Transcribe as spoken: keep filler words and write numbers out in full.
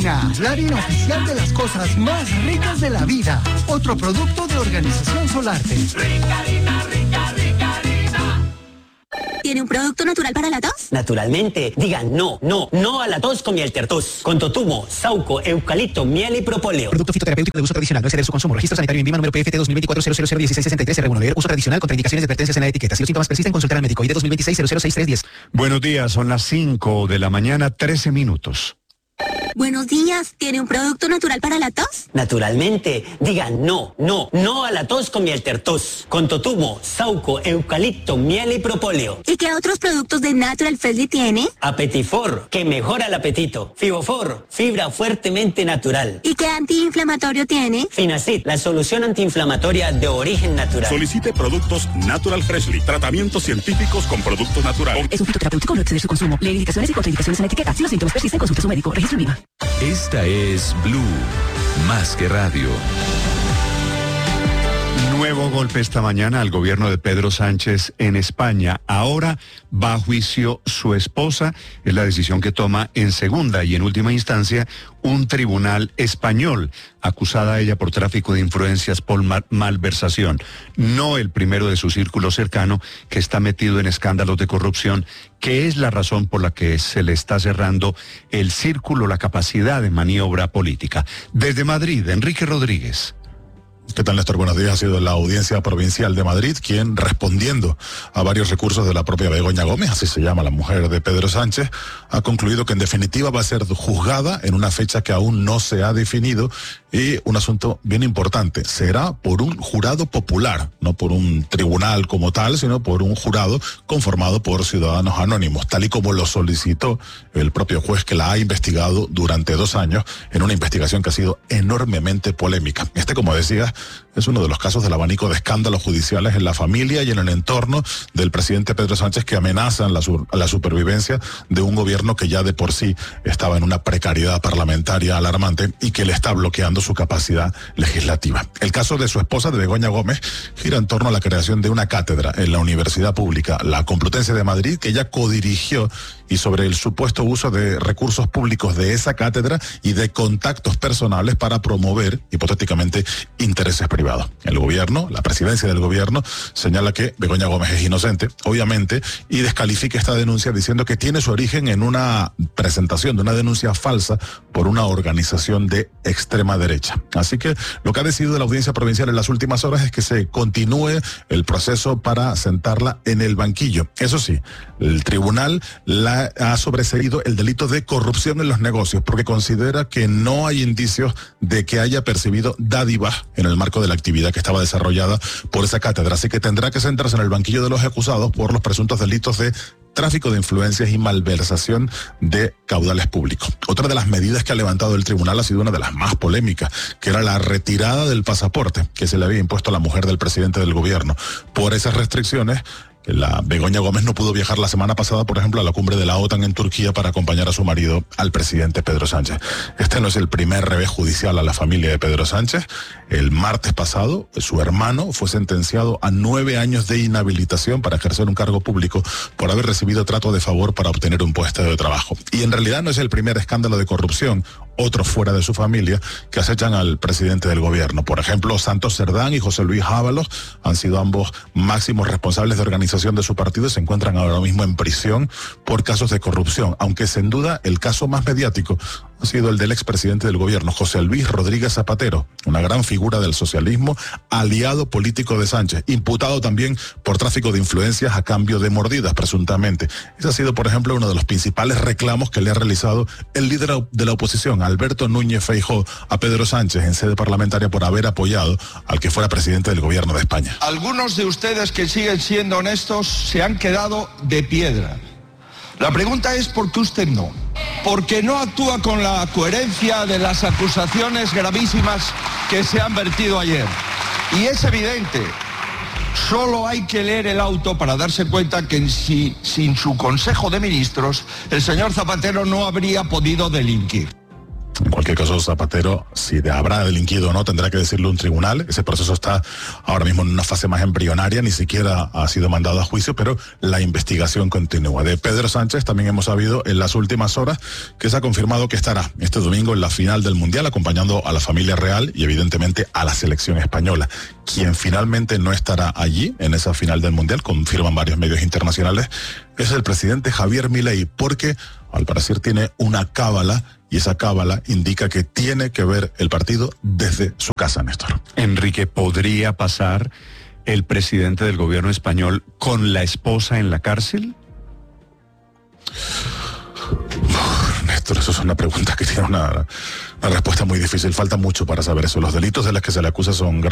Ricarina, la harina oficial de las cosas más ricas de la vida. Otro producto de Organización Solarte. Ricarina, rica, Ricarina. ¿Tiene un producto natural para la tos? Naturalmente. Digan no, no, no a la tos con miel tertos. Con totumo, sauco, eucalipto, miel y propóleo. Producto fitoterapéutico de uso tradicional. No exceder su consumo. Registro sanitario en Vima número P F T dos mil veinticuatro cero cero cero dieciséis sesenta y tres R uno. Leer uso tradicional contra indicaciones y advertencias en la etiqueta. Si los síntomas persisten, consultar al médico. I D dos mil veintiséis cero cero seis tres diez. Buenos días, son las cinco de la mañana, trece minutos. Buenos días, ¿tiene un producto natural para la tos? Naturalmente. Digan no, no, no a la tos con miel tertos. Con totumo, sauco, eucalipto, miel y propóleo. ¿Y qué otros productos de Natural Freshly tiene? Apetifor, que mejora el apetito. Fibofor, fibra fuertemente natural. ¿Y qué antiinflamatorio tiene? Finacid, la solución antiinflamatoria de origen natural. Solicite productos Natural Freshly. Tratamientos científicos con productos naturales. Es un fitoterapéutico, no exceder su consumo. Lee indicaciones y contraindicaciones en la etiqueta. Si los síntomas persisten, consulte a su médico. Registro en Vima. Esta es Blue, más que radio. Nuevo golpe esta mañana al gobierno de Pedro Sánchez en España. Ahora va a juicio su esposa. Es la decisión que toma en segunda y en última instancia un tribunal español, acusada a ella por tráfico de influencias por mal- malversación. No el primero de su círculo cercano que está metido en escándalos de corrupción, que es la razón por la que se le está cerrando el círculo, la capacidad de maniobra política. Desde Madrid, Enrique Rodríguez. ¿Qué tal, Néstor? Buenos días. Ha sido la Audiencia Provincial de Madrid quien, respondiendo a varios recursos de la propia Begoña Gómez, así se llama la mujer de Pedro Sánchez, ha concluido que en definitiva va a ser juzgada en una fecha que aún no se ha definido y un asunto bien importante. Será por un jurado popular, no por un tribunal como tal, sino por un jurado conformado por ciudadanos anónimos, tal y como lo solicitó el propio juez que la ha investigado durante dos años en una investigación que ha sido enormemente polémica. Este, como decía, es uno de los casos del abanico de escándalos judiciales en la familia y en el entorno del presidente Pedro Sánchez que amenazan la, sur- la supervivencia de un gobierno que ya de por sí estaba en una precariedad parlamentaria alarmante y que le está bloqueando su capacidad legislativa. El caso de su esposa, de Begoña Gómez, gira en torno a la creación de una cátedra en la Universidad Pública, la Complutense de Madrid, que ella codirigió, y sobre el supuesto uso de recursos públicos de esa cátedra y de contactos personales para promover, hipotéticamente, intereses privados. El gobierno, la presidencia del gobierno, señala que Begoña Gómez es inocente, obviamente, y descalifica esta denuncia diciendo que tiene su origen en una presentación de una denuncia falsa por una organización de extrema derecha. Así que lo que ha decidido la Audiencia Provincial en las últimas horas es que se continúe el proceso para sentarla en el banquillo. Eso sí, el tribunal la ha sobreseído el delito de corrupción en los negocios porque considera que no hay indicios de que haya percibido dádivas en el marco de la actividad que estaba desarrollada por esa cátedra. Así que tendrá que sentarse en el banquillo de los acusados por los presuntos delitos de tráfico de influencias y malversación de caudales públicos. Otra de las medidas que ha levantado el tribunal ha sido una de las más polémicas, que era la retirada del pasaporte que se le había impuesto a la mujer del presidente del gobierno. Por esas restricciones, la Begoña Gómez no pudo viajar la semana pasada, por ejemplo, a la cumbre de la OTAN en Turquía para acompañar a su marido, al presidente Pedro Sánchez. Este no es el primer revés judicial a la familia de Pedro Sánchez. El martes pasado, su hermano fue sentenciado a nueve años de inhabilitación para ejercer un cargo público por haber recibido trato de favor para obtener un puesto de trabajo. Y en realidad no es el primer escándalo de corrupción, otros fuera de su familia, que acechan al presidente del gobierno. Por ejemplo, Santos Cerdán y José Luis Ábalos han sido ambos máximos responsables de organización de su partido y se encuentran ahora mismo en prisión por casos de corrupción, aunque sin duda el caso más mediático ha sido el del expresidente del gobierno, José Luis Rodríguez Zapatero, una gran figura del socialismo, aliado político de Sánchez, imputado también por tráfico de influencias a cambio de mordidas, presuntamente. Ese ha sido, por ejemplo, uno de los principales reclamos que le ha realizado el líder de la oposición, Alberto Núñez Feijóo, a Pedro Sánchez en sede parlamentaria por haber apoyado al que fuera presidente del gobierno de España. Algunos de ustedes que siguen siendo honestos se han quedado de piedra. La pregunta es ¿por qué usted no? Porque no actúa con la coherencia de las acusaciones gravísimas que se han vertido ayer. Y es evidente, solo hay que leer el auto para darse cuenta que si, sin su Consejo de Ministros, el señor Zapatero no habría podido delinquir. En cualquier caso, Zapatero, si habrá delinquido o no, tendrá que decirlo un tribunal. Ese proceso está ahora mismo en una fase más embrionaria, ni siquiera ha sido mandado a juicio, pero la investigación continúa. De Pedro Sánchez también hemos sabido en las últimas horas que se ha confirmado que estará este domingo en la final del Mundial, acompañando a la familia real y evidentemente a la selección española. Quien finalmente no estará allí en esa final del Mundial, confirman varios medios internacionales, es el presidente Javier Milei, porque al parecer tiene una cábala, y esa cábala indica que tiene que ver el partido desde su casa, Néstor. Enrique, ¿podría pasar el presidente del gobierno español con la esposa en la cárcel? Néstor, eso es una pregunta que tiene una, una respuesta muy difícil. Falta mucho para saber eso. Los delitos de los que se le acusa son graves.